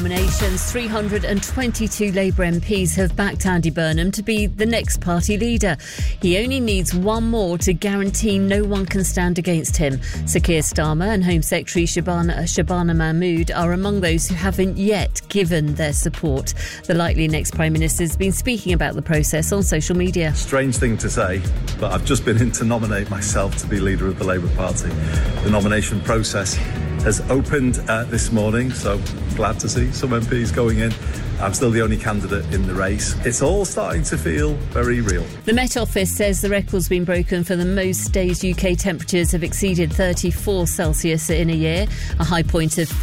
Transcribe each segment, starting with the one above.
nominations, 322 Labour MPs have backed Andy Burnham to be the next party leader. He only needs one more to guarantee no one can stand against him. Sir Keir Starmer and Home Secretary Shabana Mahmood are among those who haven't yet given their support. The likely next Prime Minister has been speaking about the process on social media. Strange thing to say, but I've just been in to nominate myself to be leader of the Labour Party. The nomination process has opened this morning, so glad to see some MPs going in. I'm still the only candidate in the race. It's all starting to feel very real. The Met Office says the record's been broken for the most days UK temperatures have exceeded 34 Celsius in a year. A high point of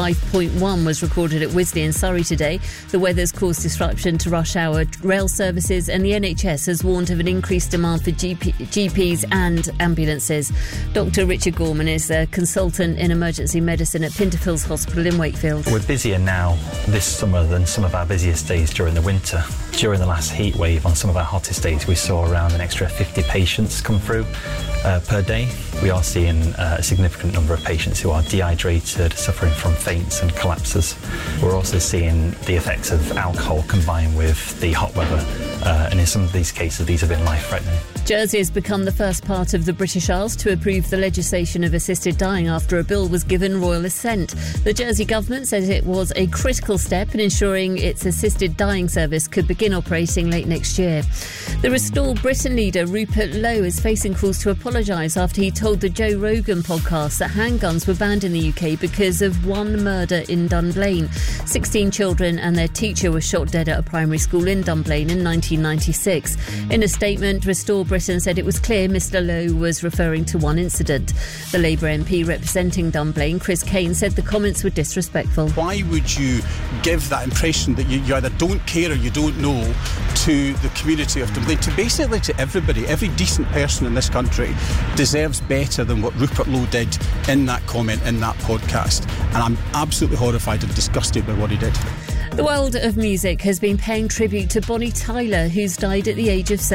35.1 was recorded at Wisley in Surrey today. The weather's caused disruption to rush hour rail services, and the NHS has warned of an increased demand for GPs and ambulances. Dr Richard Gorman is a consultant in emergency medicine at Pinterfields Hospital in Wakefield. We're busier now this summer than some of our busiest days during the winter. During the last heat wave, on some of our hottest days, we saw around an extra 50 patients come through per day. We are seeing a significant number of patients who are dehydrated, suffering from faints and collapses. We're also seeing the effects of alcohol combined with the hot weather, and in some of these cases, these have been life-threatening. Jersey has become the first part of the British Isles to approve the legislation of assisted dying after a bill was given royal assent. The Jersey government says it was a critical step in ensuring its assisted dying service could begin operating late next year. The Restore Britain leader Rupert Lowe is facing calls to apologise after he told the Joe Rogan podcast that handguns were banned in the UK because of one murder in Dunblane. 16 children and their teacher were shot dead at a primary school in Dunblane in 1996. In a statement, Restore Britain said it was clear Mr Lowe was referring to one incident. The Labour MP representing Dunblane, Chris Kane, said the comments were disrespectful. Why would you give that impression that you either don't care or you don't know to the community of Dunblane, to everybody? Every decent person in this country deserves better than what Rupert Lowe did in that comment, in that podcast. And I'm absolutely horrified and disgusted by what he did. The world of music has been paying tribute to Bonnie Tyler, who's died at the age of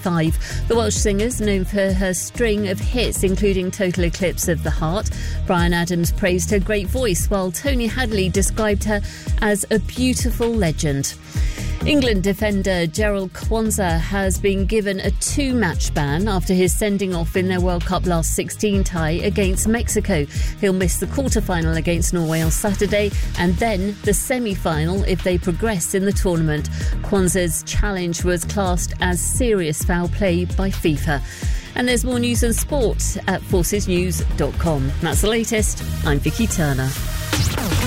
75. The Welsh singer's known for her string of hits, including Total Eclipse of the Heart. Bryan Adams praised her great voice, while Tony Hadley described her as a beautiful legend. England defender Gerald Kwanzaa has been given a 2-match ban after his sending off in their World Cup last 16 tie against Mexico. He'll miss the quarter-final against Norway on Saturday and then the semi-final if they progress in the tournament. Kwanzaa's challenge was classed as serious foul play by FIFA. And there's more news and sport at forcesnews.com. That's the latest. I'm Vicky Turner.